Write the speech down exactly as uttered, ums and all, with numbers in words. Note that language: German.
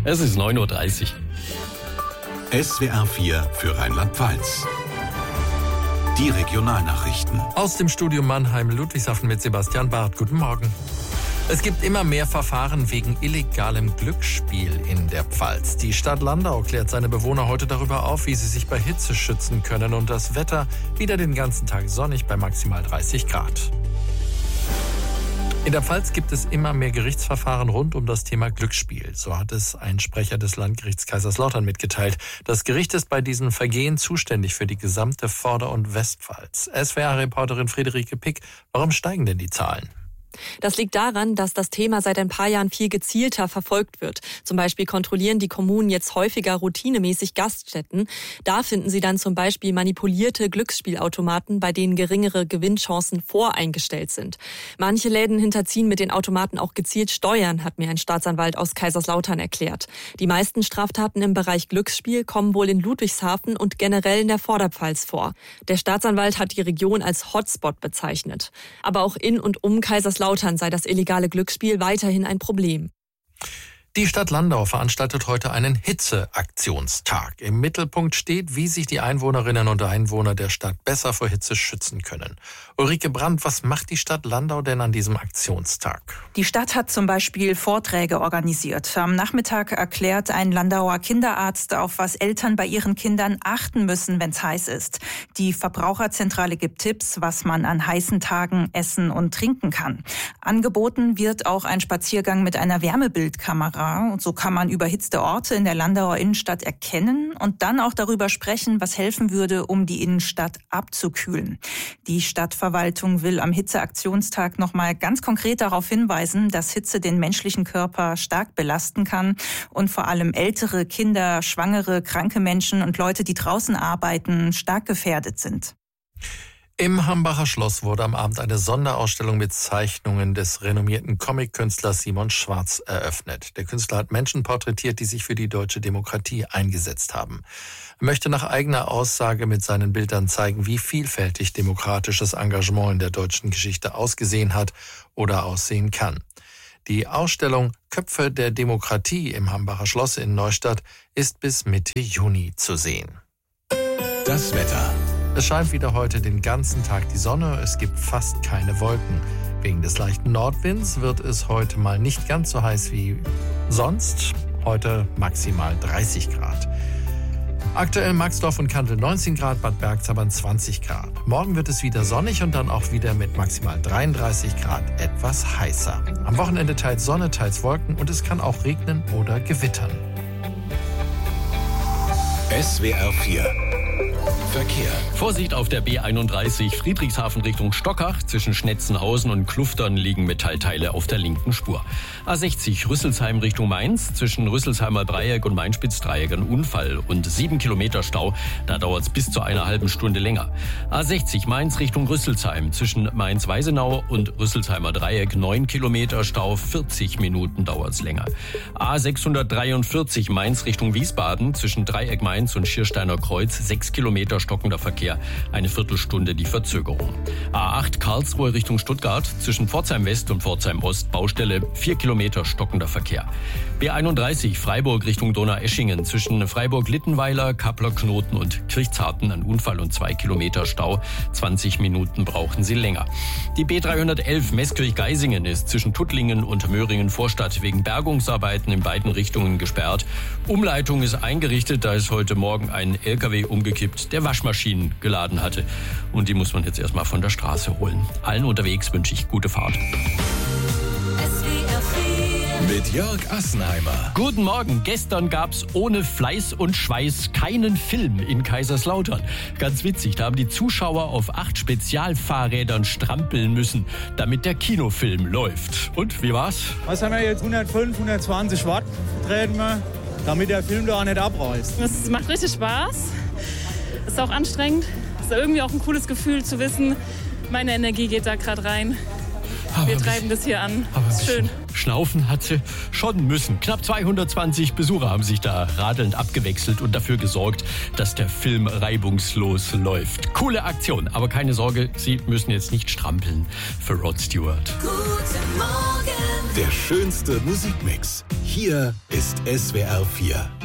Es ist neun Uhr dreißig. S W R vier für Rheinland-Pfalz. Die Regionalnachrichten. Aus dem Studio Mannheim, Ludwigshafen mit Sebastian Barth. Guten Morgen. Es gibt immer mehr Verfahren wegen illegalem Glücksspiel in der Pfalz. Die Stadt Landau klärt seine Bewohner heute darüber auf, wie sie sich bei Hitze schützen können. Und das Wetter wieder den ganzen Tag sonnig bei maximal dreißig Grad. In der Pfalz gibt es immer mehr Gerichtsverfahren rund um das Thema Glücksspiel. So hat es ein Sprecher des Landgerichts Kaiserslautern mitgeteilt. Das Gericht ist bei diesen Vergehen zuständig für die gesamte Vorder- und Westpfalz. S W R-Reporterin Friederike Pick, warum steigen denn die Zahlen? Das liegt daran, dass das Thema seit ein paar Jahren viel gezielter verfolgt wird. Zum Beispiel kontrollieren die Kommunen jetzt häufiger routinemäßig Gaststätten. Da finden sie dann zum Beispiel manipulierte Glücksspielautomaten, bei denen geringere Gewinnchancen voreingestellt sind. Manche Läden hinterziehen mit den Automaten auch gezielt Steuern, hat mir ein Staatsanwalt aus Kaiserslautern erklärt. Die meisten Straftaten im Bereich Glücksspiel kommen wohl in Ludwigshafen und generell in der Vorderpfalz vor. Der Staatsanwalt hat die Region als Hotspot bezeichnet. Aber auch in und um Kaiserslautern sei das illegale Glücksspiel weiterhin ein Problem. Die Stadt Landau veranstaltet heute einen Hitzeaktionstag. Im Mittelpunkt steht, wie sich die Einwohnerinnen und Einwohner der Stadt besser vor Hitze schützen können. Ulrike Brandt, was macht die Stadt Landau denn an diesem Aktionstag? Die Stadt hat zum Beispiel Vorträge organisiert. Am Nachmittag erklärt ein Landauer Kinderarzt, auf was Eltern bei ihren Kindern achten müssen, wenn es heiß ist. Die Verbraucherzentrale gibt Tipps, was man an heißen Tagen essen und trinken kann. Angeboten wird auch ein Spaziergang mit einer Wärmebildkamera. Und so kann man überhitzte Orte in der Landauer Innenstadt erkennen und dann auch darüber sprechen, was helfen würde, um die Innenstadt abzukühlen. Die Stadtverwaltung will am Hitzeaktionstag nochmal ganz konkret darauf hinweisen, dass Hitze den menschlichen Körper stark belasten kann und vor allem ältere, Kinder, Schwangere, kranke Menschen und Leute, die draußen arbeiten, stark gefährdet sind. Im Hambacher Schloss wurde am Abend eine Sonderausstellung mit Zeichnungen des renommierten Comic-Künstlers Simon Schwarz eröffnet. Der Künstler hat Menschen porträtiert, die sich für die deutsche Demokratie eingesetzt haben. Er möchte nach eigener Aussage mit seinen Bildern zeigen, wie vielfältig demokratisches Engagement in der deutschen Geschichte ausgesehen hat oder aussehen kann. Die Ausstellung Köpfe der Demokratie im Hambacher Schloss in Neustadt ist bis Mitte Juni zu sehen. Das Wetter. Es scheint wieder heute den ganzen Tag die Sonne, es gibt fast keine Wolken. Wegen des leichten Nordwinds wird es heute mal nicht ganz so heiß wie sonst. Heute maximal dreißig Grad. Aktuell Maxdorf und Kandel neunzehn Grad, Bad Bergzabern zwanzig Grad. Morgen wird es wieder sonnig und dann auch wieder mit maximal dreiunddreißig Grad etwas heißer. Am Wochenende teils Sonne, teils Wolken und es kann auch regnen oder gewittern. S W R vier Verkehr. Vorsicht auf der B einunddreißig Friedrichshafen Richtung Stockach. Zwischen Schnetzenhausen und Kluftern liegen Metallteile auf der linken Spur. A sechzig Rüsselsheim Richtung Mainz. Zwischen Rüsselsheimer Dreieck und Mainspitzdreieck ein Unfall und sieben Kilometer Stau. Da dauert es bis zu einer halben Stunde länger. A sechzig Mainz Richtung Rüsselsheim. Zwischen Mainz-Weisenau und Rüsselsheimer Dreieck neun Kilometer Stau. vierzig Minuten dauert es länger. A sechshundertdreiundvierzig Mainz Richtung Wiesbaden. Zwischen Dreieck Mainz und Schiersteiner Kreuz sechs Kilometer stockender Verkehr, eine Viertelstunde die Verzögerung. A acht Karlsruhe Richtung Stuttgart, zwischen Pforzheim West und Pforzheim Ost Baustelle, vier Kilometer stockender Verkehr. B einunddreißig Freiburg Richtung Donaueschingen, zwischen Freiburg-Littenweiler, Kappler-Knoten und Kirchzarten ein Unfall und zwei Kilometer Stau, zwanzig Minuten brauchen Sie länger. Die B dreihundertelf Meßkirch-Geisingen ist zwischen Tuttlingen und Möhringen-Vorstadt wegen Bergungsarbeiten in beiden Richtungen gesperrt. Umleitung ist eingerichtet, da ist heute Morgen ein L K W umgekippt, der Waschmaschinen geladen hatte. Und die muss man jetzt erstmal von der Straße holen. Allen unterwegs wünsche ich gute Fahrt. Mit Jörg Assenheimer. Guten Morgen. Gestern gab's ohne Fleiß und Schweiß keinen Film in Kaiserslautern. Ganz witzig, da haben die Zuschauer auf acht Spezialfahrrädern strampeln müssen, damit der Kinofilm läuft. Und, wie war's? Was haben wir jetzt? hundertfünf, hundertzwanzig Watt treten wir, damit der Film da auch nicht abreißt. Es macht richtig Spaß. Es ist auch anstrengend. Es ist irgendwie auch ein cooles Gefühl zu wissen, meine Energie geht da gerade rein. Aber wir treiben das hier an. Aber ist schön. Schnaufen hat sie schon müssen. Knapp zweihundertzwanzig Besucher haben sich da radelnd abgewechselt und dafür gesorgt, dass der Film reibungslos läuft. Coole Aktion, aber keine Sorge, Sie müssen jetzt nicht strampeln für Rod Stewart. Guten Morgen. Der schönste Musikmix. Hier ist ist S W R vier.